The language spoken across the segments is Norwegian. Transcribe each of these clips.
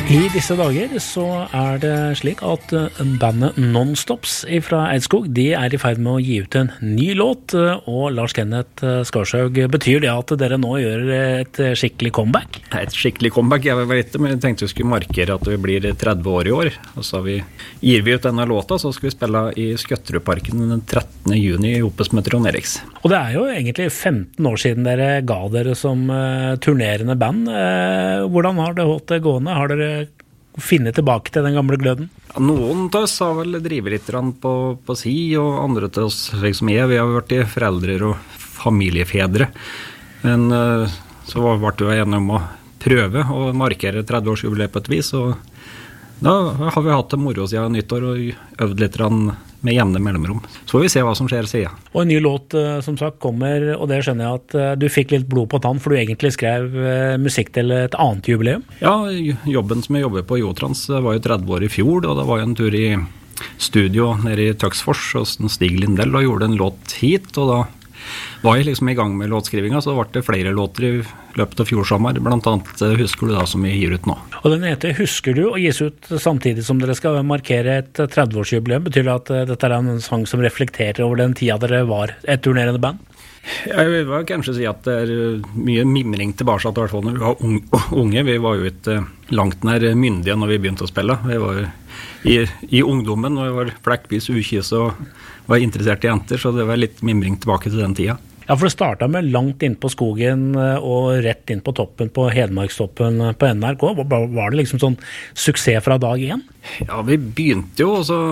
I disse dager så det slik at bandet Nonstops fra Eidskog, de I ferd med å gi ut en ny låt, og Lars Kenneth Skarshaug, betyr det at dere nå gjør et skikkelig comeback? Et skikkelig comeback, jeg vet det, men jeg tenkte vi skulle markere at vi blir 30 år I år, og så gir vi ut denne låta, så skal vi spille I Skøtterudparken den 13. juni I Opus med Trond Eriks. Og det jo egentlig 15 år siden dere ga dere som turnerende band. Hvordan har det holdt det gående? Har dere finne tilbake til den gamle gløden? Ja, noen av oss har vel drivet litt på si, og andre til oss, slik som jeg, vi har vært foreldre og familiefedre. Men så ble vi enige om å prøve å markere 30-årsjubileet på et vis, og da har vi hatt det moro siden nyttår og øvd litt med jevne mellomrom. Så får vi se hva som skjer siden. Og en ny låt som sagt kommer, og det skjønner jeg at du fikk litt blod på tann, for du egentlig skrev musikk til et annet jubileum. Ja, jobben som jeg jobber på Jotrans var jo 30 år I fjor, og det var jo en tur I studio nede I Tøksfors hos Stig Lindell og gjorde en låt hit, og da var jeg liksom I gang med låtskrivinga, så ble det flere låter I løpet av fjorsommer, blant annet Husker du da, som vi gir ut nå. Og den heter Husker du, og gis ut samtidig som dere skal markere et 30-årsjubileum. Betyr det at dette en sang som reflekterer over den tida dere var et turnerende band? Jeg vil kanskje si at det mye mimring tilbake I hvert fall når vi var unge. Vi var jo ikke langt nær myndige når vi begynte å spille. Vi var I ungdommen, og vi var flekkvis ukys og var interessert I jenter, så det var litt mimring tilbake til den tida. Ja, for det startet med langt inn på skogen og rett inn på toppen på Hedmarkstoppen på NRK. Var det liksom sånn suksess fra dag 1? Ja, vi begynte jo, og så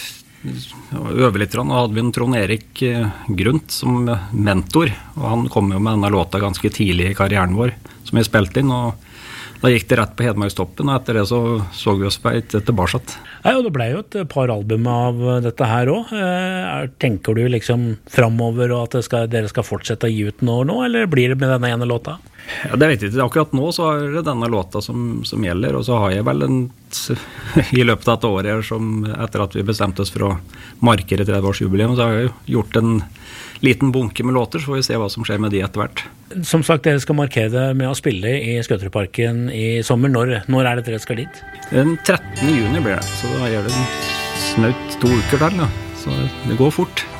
øve litt, og hadde vi en Trond Erik Grunt som mentor, og han kom jo med denne låta ganske tidlig I karrieren vår, som vi spilte inn, og da gikk det rett på Hedmarkstoppen, og etter det så vi oss på et tilbake. Ja, og det ble jo et par album av dette her også. Tenker du liksom fremover og at dere skal fortsette å gi ut nå, eller blir det med denne ene låta? Ja, det vet jeg ikke. Akkurat nå så det denne låta som gjelder, og så har jeg vel I løpet av et år her, etter at vi bestemte oss for å markere 30-årsjubileum, så har jeg gjort en liten bunke med låter, så får vi se hva som skjer med de etter hvert. Som sagt, dere skal markere det med å spille I Skøtterudparken I sommer. Når det dere skal dit? Den 13. juni blir det, så da gjør det snaut 2 uker til, så det går fort.